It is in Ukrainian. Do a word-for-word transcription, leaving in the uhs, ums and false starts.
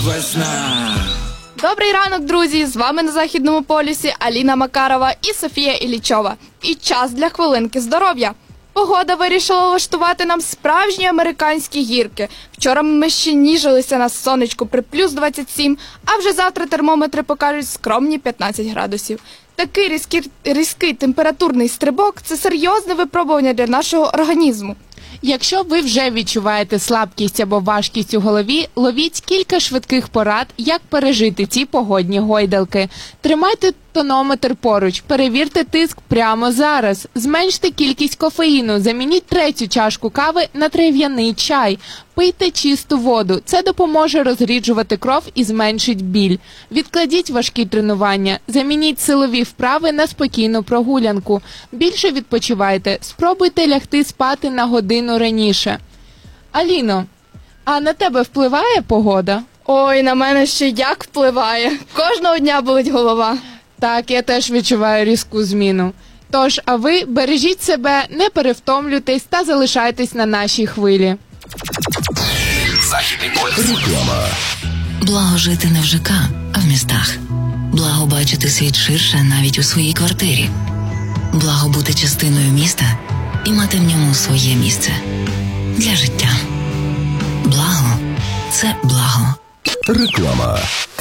весна. Добрий ранок, друзі! З вами на Західному полюсі Аліна Макарова і Софія Іллічова. І час для хвилинки здоров'я. Погода вирішила влаштувати нам справжні американські гірки. Вчора ми ще ніжилися на сонечку при плюс двадцять сім, а вже завтра термометри покажуть скромні п'ятнадцять градусів. Такий різкий, різкий температурний стрибок – це серйозне випробування для нашого організму. Якщо ви вже відчуваєте слабкість або важкість у голові, ловіть кілька швидких порад, як пережити ці погодні гойдалки. Тримайте тонометр поруч, перевірте тиск прямо зараз, зменште кількість кофеїну, замініть третю чашку кави на трав'яний чай. Пийте чисту воду, це допоможе розріджувати кров і зменшить біль. Відкладіть важкі тренування, замініть силові вправи на спокійну прогулянку. Більше відпочивайте, спробуйте лягти спати на годину раніше. Аліно, а на тебе впливає погода? Ой, на мене ще як впливає. Кожного дня болить голова. Так, я теж відчуваю різку зміну. Тож, а ви бережіть себе, не перевтомлюйтесь та залишайтесь на нашій хвилі. Західний полюс. Реклама. Благо жити не в ЖК, а в містах. Благо бачити світ ширше навіть у своїй квартирі. Благо бути частиною міста і мати в ньому своє місце. Для життя. Благо – це благо. Реклама.